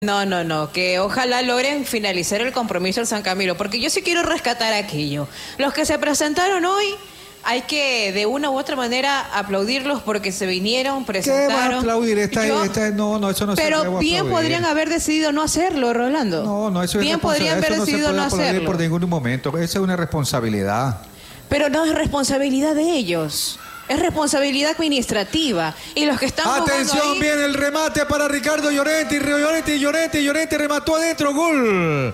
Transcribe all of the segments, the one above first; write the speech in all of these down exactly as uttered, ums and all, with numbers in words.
No, no, no, que ojalá logren finalizar el compromiso del San Camilo, porque yo sí quiero rescatar aquello. Los que se presentaron hoy, hay que de una u otra manera aplaudirlos porque se vinieron, presentaron. ¿Qué van a aplaudir? Esta, yo, esta, no, no, eso no se puede Pero bien podrían haber decidido no hacerlo, Rolando. No, no, eso es bien podrían haber eso decidido no, no se puede hacerlo. por ningún momento, esa es una responsabilidad. Pero no es responsabilidad de ellos. Es responsabilidad administrativa. Y los que están Atención, ahí... viene el remate para Ricardo Llorenti. Llorenti, Llorenti, Llorenti remató adentro. Gol.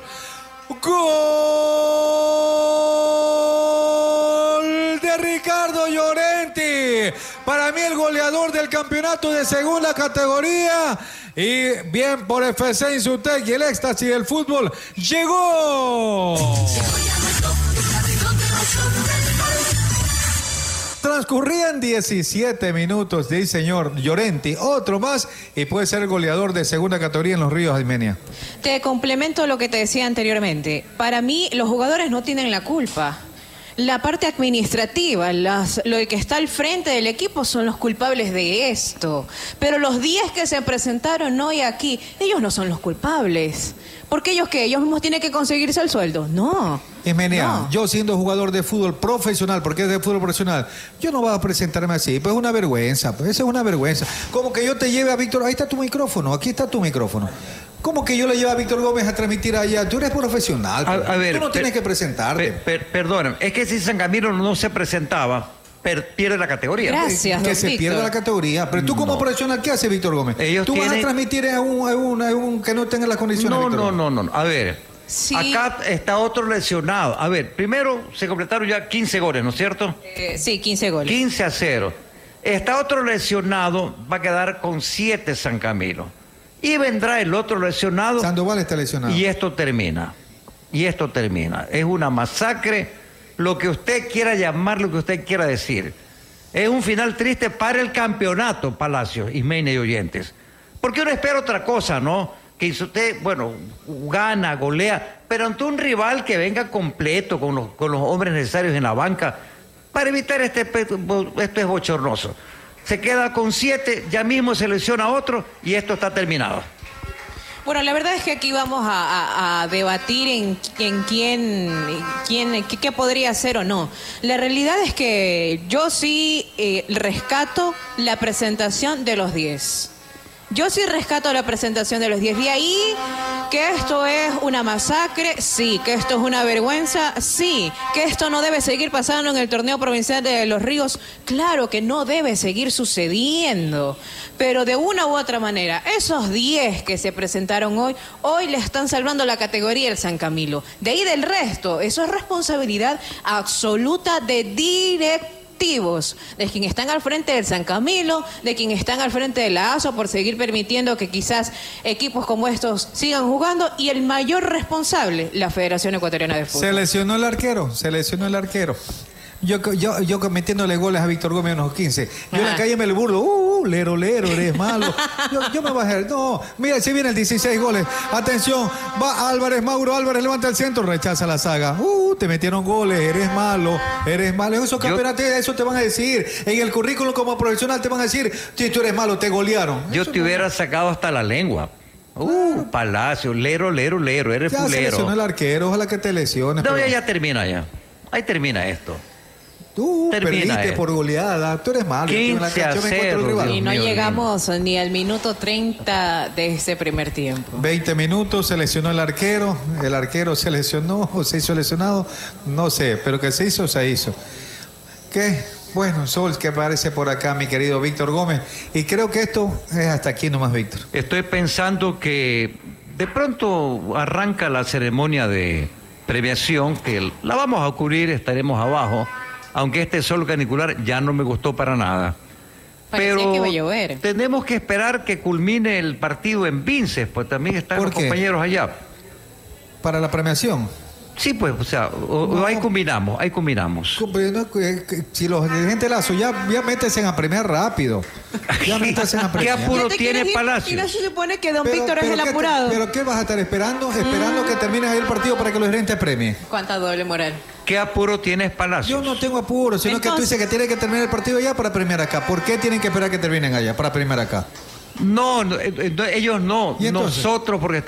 Gol de Ricardo Llorenti. Para mí el goleador del campeonato de segunda categoría. Y bien por F C Insutec y el éxtasis del fútbol. ¡Llegó! Transcurrían diecisiete minutos, dice señor Llorenti, otro más y puede ser el goleador de segunda categoría en los Ríos Armenia. Te complemento lo que te decía anteriormente. Para mí, los jugadores no tienen la culpa. La parte administrativa, las, lo que está al frente del equipo son los culpables de esto. Pero los diez que se presentaron hoy aquí, ellos no son los culpables. ¿Porque ellos qué? ¿Ellos mismos tienen que conseguirse el sueldo? No. Ismenia, no. Yo siendo jugador de fútbol profesional, porque es de fútbol profesional, yo no voy a presentarme así, pues es una vergüenza, pues eso es una vergüenza. Como que yo te lleve a Víctor, ahí está tu micrófono, aquí está tu micrófono. ¿Cómo que yo le llevo a Víctor Gómez a transmitir allá? Tú eres profesional, a, a ver, tú no per, tienes que presentarte. Per, per, perdóname, es que si San Camilo no se presentaba, per, pierde la categoría. Gracias, Que don se Víctor. pierda la categoría. Pero tú como No. profesional, ¿qué hace Víctor Gómez? Ellos ¿Tú tienen... vas a transmitir a un, a un, a un que no tenga las condiciones? No, Víctor no, Gómez? no, no, no. A ver, Sí. acá está otro lesionado. A ver, primero se completaron ya quince goles, ¿no es cierto? Eh, sí, quince goles. quince a cero. Está otro lesionado, va a quedar con siete San Camilo. Y vendrá el otro lesionado. Sandoval está lesionado. Y esto termina. Y esto termina. Es una masacre, lo que usted quiera llamar, lo que usted quiera decir. Es un final triste para el campeonato, Palacios, Ismenia y oyentes. Porque uno espera otra cosa, ¿no? Que si usted, bueno, gana, golea, pero ante un rival que venga completo, con los, con los hombres necesarios en la banca, para evitar este, esto es bochornoso. Se queda con siete, ya mismo se lesiona otro y esto está terminado. Bueno, la verdad es que aquí vamos a, a, a debatir en, en quién, quién qué, qué podría ser o no. La realidad es que yo sí eh, rescato la presentación de los diez. Yo sí rescato la presentación de los diez. De ahí que esto es una masacre, sí. Que esto es una vergüenza, sí. Que esto no debe seguir pasando en el torneo provincial de Los Ríos, claro que no debe seguir sucediendo. Pero de una u otra manera, esos diez que se presentaron hoy, hoy le están salvando la categoría del San Camilo. De ahí del resto, eso es responsabilidad absoluta de directivos. De quien están al frente del San Camilo, de quien están al frente de la A S O por seguir permitiendo que quizás equipos como estos sigan jugando, y el mayor responsable, la Federación Ecuatoriana de Fútbol. Se lesionó el arquero, se lesionó el arquero. Yo, yo, yo metiéndole goles a Víctor Gómez en los quince. Yo Ajá. en la calle me le burlo. Uh, lero, lero, eres malo. Yo, yo me bajé. No, mira, si viene el dieciséis goles. Atención, va Álvarez, Mauro Álvarez, levanta el centro, rechaza la saga. Uh, te metieron goles, eres malo, eres malo. En esos campeonatos, eso te van a decir. En el currículum como profesional te van a decir, si tú eres malo, te golearon. Yo eso te no... hubiera sacado hasta la lengua. Uh, Palacio, lero, lero, lero, eres ya fulero. Ya se lesionó el arquero, ojalá que te lesiones. No, pero... ya, ya termina ya. Ahí termina esto. Tú Termina perdiste esto. por goleada, tú eres malo. quince a cero. Y no mío, llegamos mío. ni al minuto treinta de ese primer tiempo. veinte minutos, se lesionó el arquero, el arquero se lesionó o se hizo lesionado, no sé, pero que se hizo, se hizo. ¿Qué? Bueno, Sol, que aparece por acá, mi querido Víctor Gómez, y creo que esto es hasta aquí nomás, Víctor. Estoy pensando que de pronto arranca la ceremonia de premiación, que la vamos a cubrir, estaremos abajo. Aunque este sol canicular ya no me gustó para nada. Parecía Pero que iba a llover. Tenemos que esperar que culmine el partido en Vinces, pues también están los qué? compañeros allá. ¿Para la premiación? Sí, pues, o sea, o, no. o ahí combinamos, ahí combinamos. Si los dirigentes Lazo, ya, ya métese a premiar rápido. Ya métese a premiar. ¿Qué apuro ¿Te tiene quieres ir? Palacios? Y no se supone que don Pero- Víctor es pero el ¿qué te- apurado. ¿Pero qué vas a estar esperando? Esperando que termine ahí el partido para que los dirigentes premien. ¿Cuánta doble moral? ¿Qué apuro tienes, Palacios? Yo no tengo apuro, sino que tú Entonces- dices que tiene que terminar el partido allá para premiar acá. ¿Por qué tienen que esperar que terminen allá para premiar acá? No, no, eh, eh, ellos no, ¿Y entonces? nosotros porque